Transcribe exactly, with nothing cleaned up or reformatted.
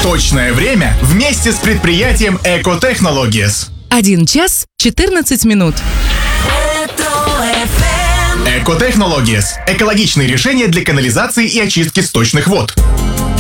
Точное время вместе с предприятием Экотехнологиес. Один час четырнадцать минут. Экотехнологиес – экологичные решения для канализации и очистки сточных вод.